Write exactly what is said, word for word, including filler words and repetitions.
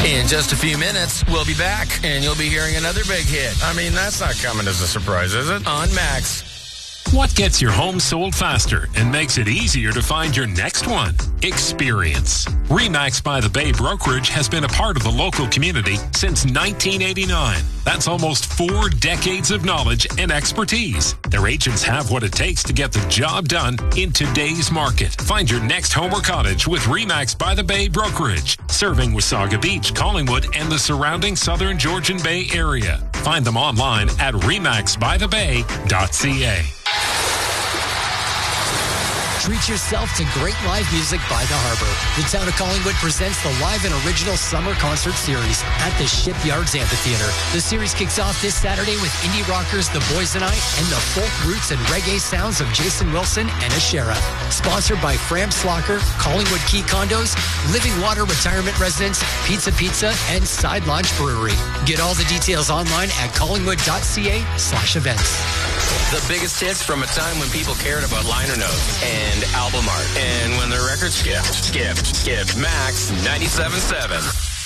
In just a few minutes, we'll be back, and you'll be hearing another big hit. I mean, that's not coming as a surprise, is it? On Max. What gets your home sold faster and makes it easier to find your next one? Experience. RE/MAX by the Bay Brokerage has been a part of the local community since nineteen eighty-nine. That's almost four decades of knowledge and expertise. Their agents have what it takes to get the job done in today's market. Find your next home or cottage with RE/MAX by the Bay Brokerage, serving Wasaga Beach, Collingwood, and the surrounding southern Georgian Bay area. Find them online at remax by the bay dot c a. Treat yourself to great live music by the Harbor. The town of Collingwood presents the live and original summer concert series at the Shipyards Amphitheater. The series kicks off this Saturday with indie rockers The Boys and I and the folk roots and reggae sounds of Jason Wilson and Ashera. Sponsored by Fram Slocker, Collingwood Key Condos, Living Water Retirement Residence, Pizza Pizza, and Side Launch Brewery. Get all the details online at collingwood dot c a slash events. The biggest hits from a time when people cared about liner notes and album art. And when the record skipped, skipped, skipped. Max ninety-seven point seven.